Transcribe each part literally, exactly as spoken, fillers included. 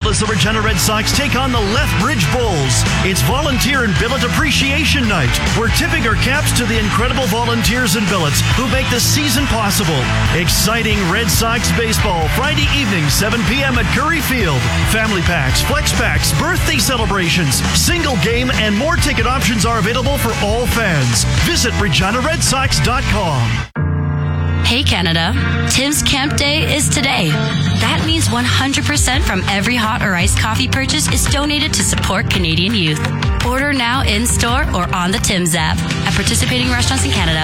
Minneapolis, the Regina Red Sox take on the Lethbridge Bulls. It's Volunteer and Billet Appreciation Night. We're tipping our caps to the incredible volunteers and billets who make the season possible. Exciting Red Sox baseball Friday evening, seven p.m. at Curry Field. Family packs, flex packs, birthday celebrations, single game, and more ticket options are available for all fans. Visit regina red sox dot com. Hey Canada, Tim's Camp Day is today. That means one hundred percent from every hot or iced coffee purchase is donated to support Canadian youth. Order now in-store or on the Tim's app at participating restaurants in Canada.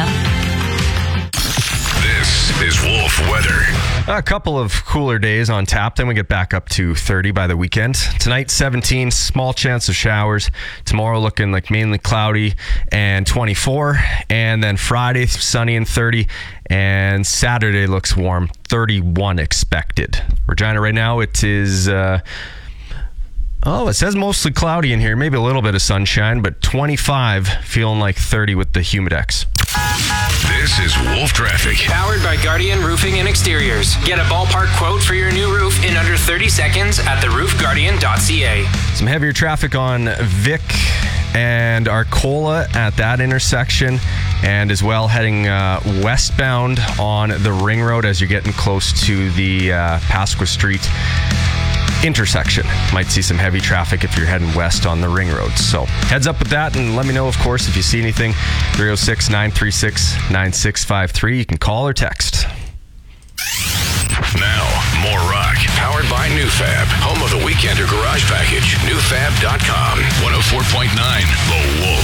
This is Wolf Weather. A couple of cooler days on tap, then we get back up to thirty by the weekend. Tonight, seventeen, small chance of showers. Tomorrow looking like mainly cloudy and twenty-four. And then Friday, sunny and thirty. And Saturday looks warm, thirty-one expected. Regina right now, it is... Uh, Oh, it says mostly cloudy in here. Maybe a little bit of sunshine, but twenty-five, feeling like thirty with the Humidex. This is Wolf Traffic. Powered by Guardian Roofing and Exteriors. Get a ballpark quote for your new roof in under thirty seconds at the roof guardian dot c a. Some heavier traffic on Vic and Arcola at that intersection, and as well heading uh, westbound on the Ring Road as you're getting close to the uh, Pasqua Street intersection. Might see some heavy traffic if you're heading west on the Ring Road. So heads up with that, and let me know, of course, if you see anything. three oh six, nine three six, nine six five three. You can call or text. Now, more rock. Powered by NewFab. Home of the Weekender Garage Package. new fab dot com. one oh four point nine The Wolf.